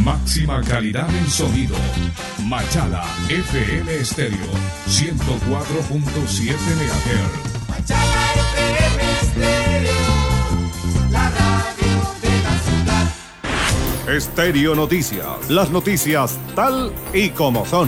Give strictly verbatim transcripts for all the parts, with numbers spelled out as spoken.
Máxima calidad en sonido. Machala F M Estéreo ciento cuatro punto siete megahertz. Machala F M Estéreo, la radio de la ciudad. Estéreo Noticias, las noticias tal y como son.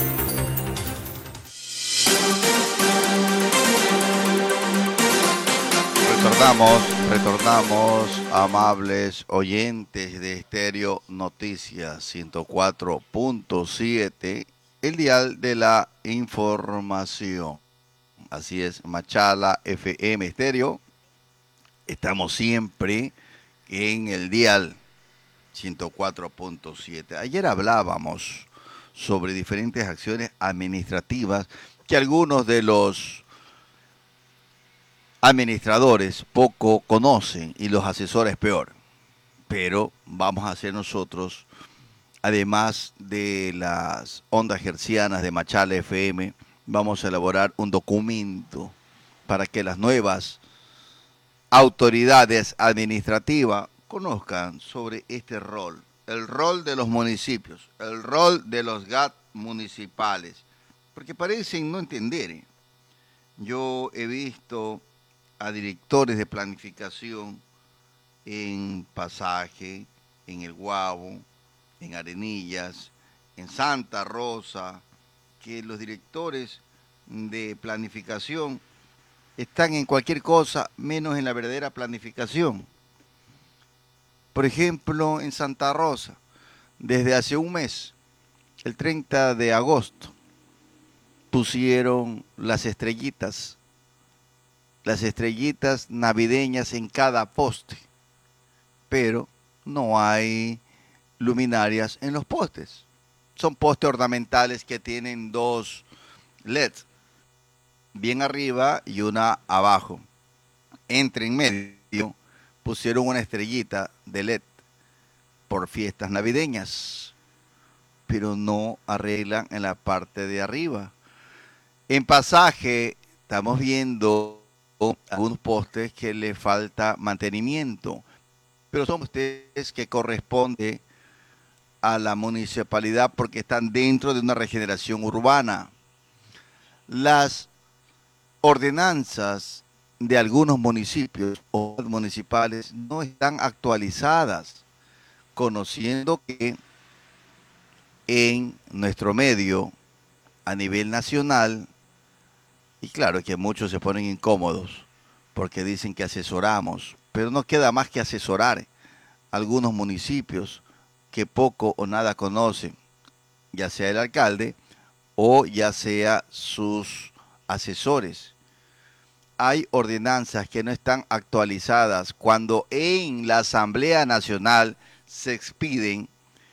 Retornamos, retornamos, amables oyentes de Estéreo Noticias ciento cuatro punto siete, el dial de la información. Así es, Machala F M Estéreo. Estamos siempre en el dial ciento cuatro punto siete. Ayer hablábamos sobre diferentes acciones administrativas que algunos de los administradores poco conocen y los asesores peor. Pero vamos a hacer nosotros, además de las ondas hertzianas de Machala F M, vamos a elaborar un documento para que las nuevas autoridades administrativas conozcan sobre este rol, el rol de los municipios, el rol de los G A T municipales, porque parecen no entender. ¿eh? Yo he visto a directores de planificación en Pasaje, en El Guabo, en Arenillas, en Santa Rosa, que los directores de planificación están en cualquier cosa menos en la verdadera planificación. Por ejemplo, en Santa Rosa, desde hace un mes, el treinta de agosto, pusieron las estrellitas las estrellitas navideñas en cada poste, pero no hay luminarias en los postes. Son postes ornamentales que tienen dos L E Ds, bien arriba y una abajo. Entre en medio pusieron una estrellita de L E D por fiestas navideñas, pero no arreglan en la parte de arriba. En Pasaje estamos viendo algunos postes que le falta mantenimiento, pero son postes que corresponden a la municipalidad porque están dentro de una regeneración urbana. Las ordenanzas de algunos municipios o municipales no están actualizadas, conociendo que en nuestro medio, a nivel nacional, y claro que muchos se ponen incómodos porque dicen que asesoramos, pero no queda más que asesorar a algunos municipios que poco o nada conocen, ya sea el alcalde o ya sea sus asesores. Hay ordenanzas que no están actualizadas cuando en la Asamblea Nacional se expiden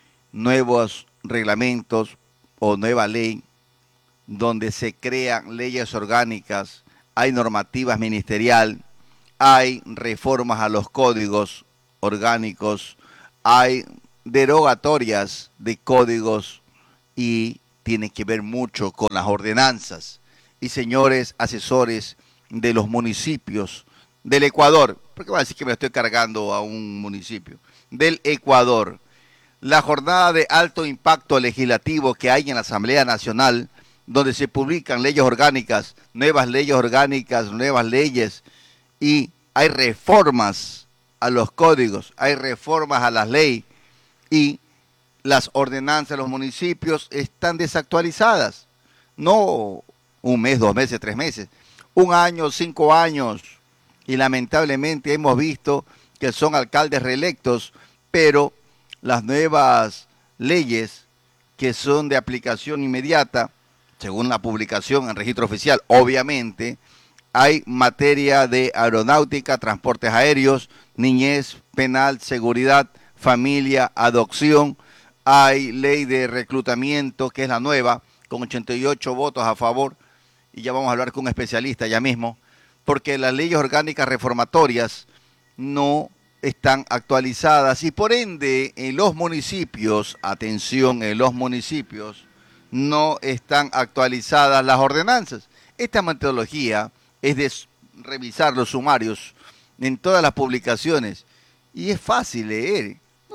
nuevos reglamentos o nueva ley donde se crean leyes orgánicas, hay normativas ministerial, hay reformas a los códigos orgánicos, hay derogatorias de códigos y tiene que ver mucho con las ordenanzas. Y señores asesores de los municipios del Ecuador, porque va a decir que me estoy cargando a un municipio, del Ecuador, la jornada de alto impacto legislativo que hay en la Asamblea Nacional, donde se publican leyes orgánicas, nuevas leyes orgánicas, nuevas leyes, y hay reformas a los códigos, hay reformas a las leyes, y las ordenanzas de los municipios están desactualizadas. No un mes, dos meses, tres meses, un año, cinco años, y lamentablemente hemos visto que son alcaldes reelectos, pero las nuevas leyes que son de aplicación inmediata, según la publicación en registro oficial, obviamente, hay materia de aeronáutica, transportes aéreos, niñez, penal, seguridad, familia, adopción, hay ley de reclutamiento, que es la nueva, con ochenta y ocho votos a favor, y ya vamos a hablar con un especialista ya mismo, porque las leyes orgánicas reformatorias no están actualizadas y por ende en los municipios, atención, en los municipios, no están actualizadas las ordenanzas. Esta metodología es de revisar los sumarios en todas las publicaciones y es fácil leer. No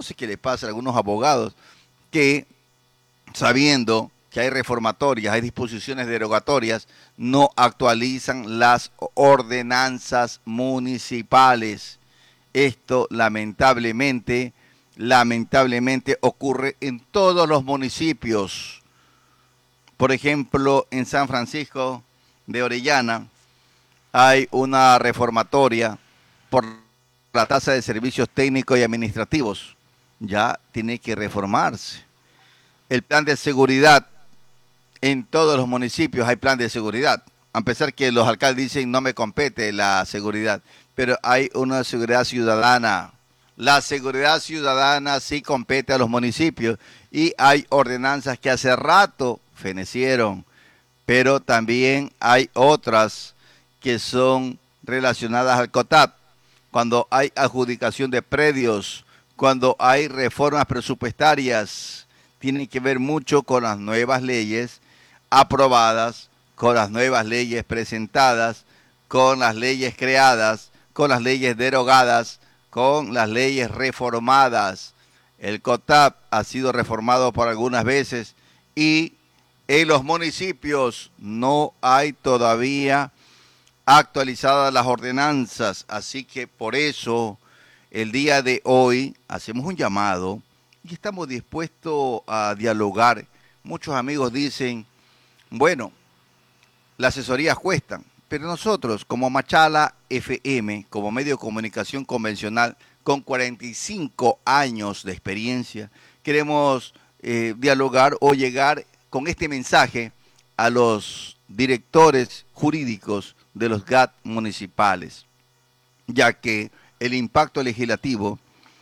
no sé qué le pasa a algunos abogados que, sabiendo que hay reformatorias, hay disposiciones derogatorias, no actualizan las ordenanzas municipales. Esto lamentablemente, lamentablemente ocurre en todos los municipios. Por ejemplo, en San Francisco de Orellana hay una reformatoria por la tasa de servicios técnicos y administrativos. Ya tiene que reformarse. El plan de seguridad, en todos los municipios hay plan de seguridad. A pesar que los alcaldes dicen no me compete la seguridad, pero hay una seguridad ciudadana. La seguridad ciudadana sí compete a los municipios y hay ordenanzas que hace rato fenecieron, pero también hay otras que son relacionadas al COTAP. Cuando hay adjudicación de predios, cuando hay reformas presupuestarias, tienen que ver mucho con las nuevas leyes aprobadas, con las nuevas leyes presentadas, con las leyes creadas, con las leyes derogadas, con las leyes reformadas. El COTAP ha sido reformado por algunas veces y en los municipios no hay todavía actualizadas las ordenanzas, así que por eso el día de hoy hacemos un llamado y estamos dispuestos a dialogar. Muchos amigos dicen, bueno, las asesorías cuestan, pero nosotros como Machala F M, como medio de comunicación convencional con cuarenta y cinco años de experiencia, queremos eh, dialogar o llegar con este mensaje a los directores jurídicos de los G A T municipales, ya que el impacto legislativo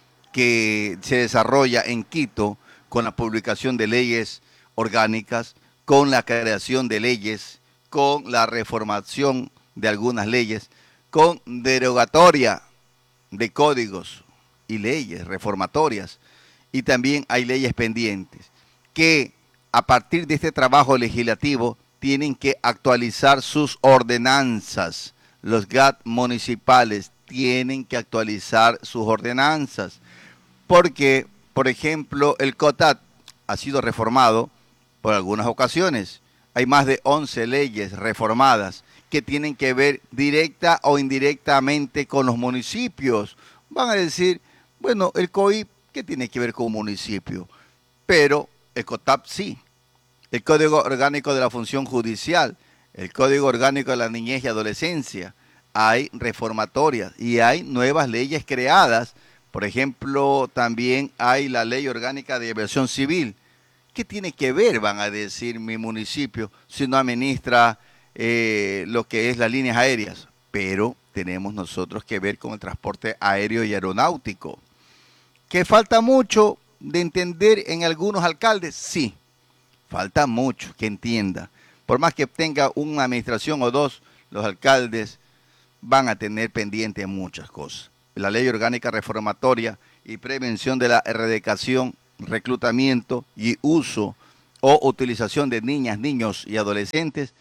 que se desarrolla en Quito con la publicación de leyes orgánicas, con la creación de leyes, con la reformación de algunas leyes, con derogatoria de códigos y leyes reformatorias, y también hay leyes pendientes que a partir de este trabajo legislativo tienen que actualizar sus ordenanzas. Los G A T municipales tienen que actualizar sus ordenanzas, porque, por ejemplo, el COTAP ha sido reformado por algunas ocasiones. Hay más de once leyes reformadas que tienen que ver directa o indirectamente con los municipios. Van a decir, bueno, el C O I P, ¿qué tiene que ver con un municipio? Pero el COTAP sí. El Código Orgánico de la Función Judicial, el Código Orgánico de la Niñez y Adolescencia, hay reformatorias y hay nuevas leyes creadas. Por ejemplo, también hay la Ley Orgánica de Aviación Civil. ¿Qué tiene que ver, van a decir, mi municipio si no administra eh, lo que es las líneas aéreas? Pero tenemos nosotros que ver con el transporte aéreo y aeronáutico. ¿Que falta mucho de entender en algunos alcaldes? Sí, falta mucho que entienda. Por más que tenga una administración o dos, los alcaldes van a tener pendiente muchas cosas. La Ley Orgánica Reformatoria y Prevención de la Erradicación, reclutamiento y uso o utilización de niñas, niños y adolescentes.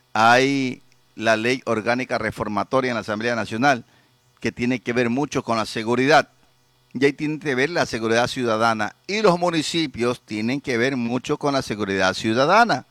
Hay la Ley Orgánica Reformatoria en la Asamblea Nacional que tiene que ver mucho con la seguridad. Y ahí tiene que ver la seguridad ciudadana. Y los municipios tienen que ver mucho con la seguridad ciudadana.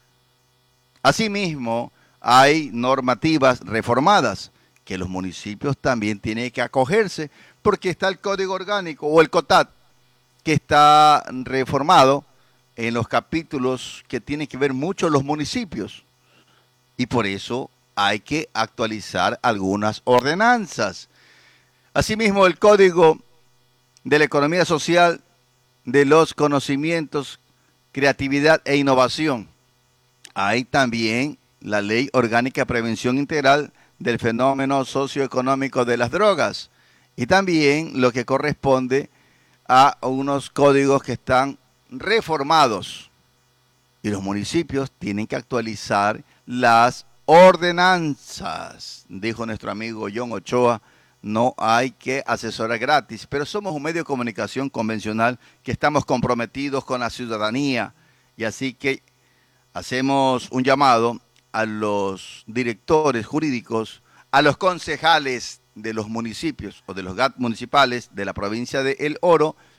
Asimismo, hay normativas reformadas que los municipios también tienen que acogerse, porque está el Código Orgánico o el COTAP, que está reformado en los capítulos que tienen que ver mucho los municipios. Y por eso hay que actualizar algunas ordenanzas. Asimismo, el Código de la Economía Social, de los Conocimientos, Creatividad e Innovación. Hay también la Ley Orgánica de Prevención Integral del Fenómeno Socioeconómico de las Drogas. Y también lo que corresponde a unos códigos que están reformados. Y los municipios tienen que actualizar las ordenanzas. Dijo nuestro amigo John Ochoa, no hay que asesorar gratis, pero somos un medio de comunicación convencional que estamos comprometidos con la ciudadanía. Y así que hacemos un llamado a los directores jurídicos, a los concejales de los municipios o de los G A T municipales de la provincia de El Oro,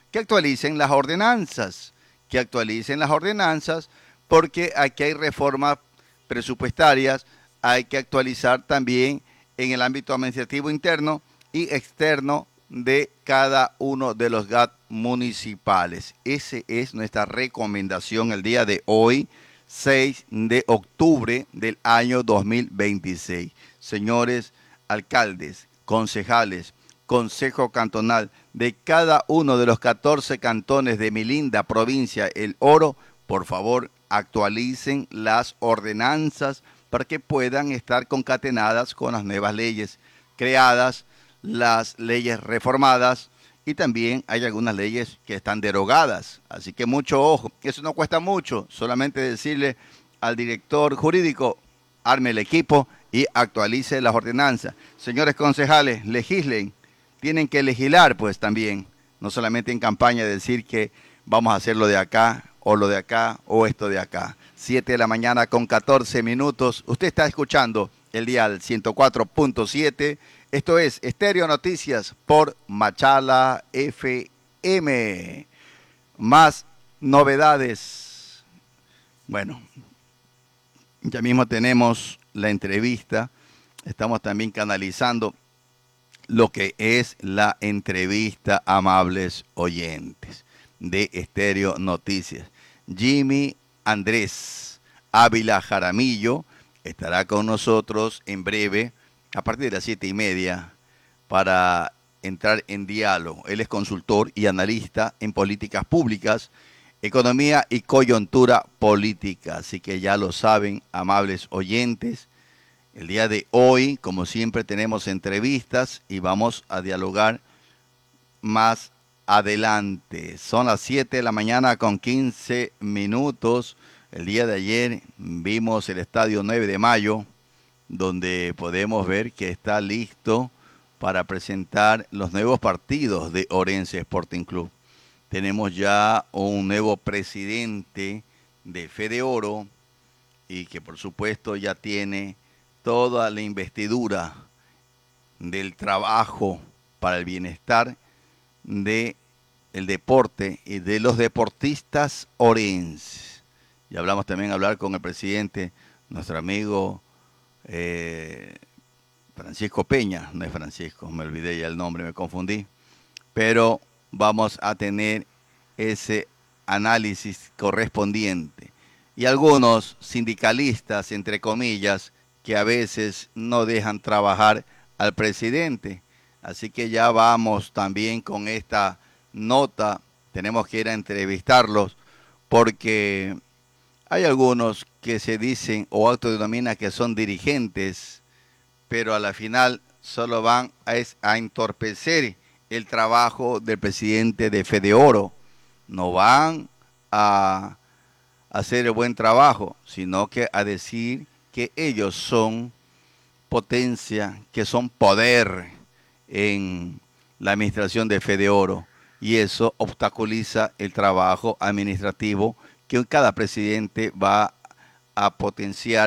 que actualicen las ordenanzas, que actualicen las ordenanzas, porque aquí hay reformas presupuestarias, hay que actualizar también en el ámbito administrativo interno y externo de cada uno de los G A T municipales. Esa es nuestra recomendación el día de hoy, seis de octubre del año dos mil veintiséis. Señores alcaldes, concejales, consejo cantonal de cada uno de los catorce cantones de mi linda provincia El Oro, por favor, actualicen las ordenanzas para que puedan estar concatenadas con las nuevas leyes creadas, las leyes reformadas, y también hay algunas leyes que están derogadas. Así que mucho ojo, eso no cuesta mucho, solamente decirle al director jurídico, arme el equipo y actualice las ordenanzas. Señores concejales, legislen, tienen que legislar pues también, no solamente en campaña decir que vamos a hacer lo de acá, o lo de acá, o esto de acá. siete de la mañana con catorce minutos. Usted está escuchando el dial ciento cuatro punto siete. Esto es Estéreo Noticias por Machala F M. Más novedades. Bueno, ya mismo tenemos la entrevista. Estamos también canalizando lo que es la entrevista, amables oyentes de Estéreo Noticias. Jimmy Andrés Ávila Jaramillo estará con nosotros en breve a partir de las siete y media para entrar en diálogo. Él es consultor y analista en políticas públicas, economía y coyuntura política. Así que ya lo saben, amables oyentes. El día de hoy, como siempre, tenemos entrevistas y vamos a dialogar más adelante. Son las siete de la mañana con quince minutos. El día de ayer vimos el estadio nueve de mayo, donde podemos ver que está listo para presentar los nuevos partidos de Orense Sporting Club. Tenemos ya un nuevo presidente de Fede Oro y que por supuesto ya tiene toda la investidura del trabajo para el bienestar de el deporte y de los deportistas orenses. Y hablamos también hablar con el presidente, nuestro amigo eh, Francisco Peña, no es Francisco, me olvidé ya el nombre, me confundí, pero vamos a tener ese análisis correspondiente. Y algunos sindicalistas, entre comillas, que a veces no dejan trabajar al presidente. Así que ya vamos también con esta nota, tenemos que ir a entrevistarlos porque hay algunos que se dicen o autodenominan que son dirigentes, pero a la final solo van a, a entorpecer el trabajo del presidente de Fede Oro. No van a hacer el buen trabajo, sino que a decir que ellos son potencia, que son poder en la administración de Fede Oro. Y eso obstaculiza el trabajo administrativo que cada presidente va a potenciar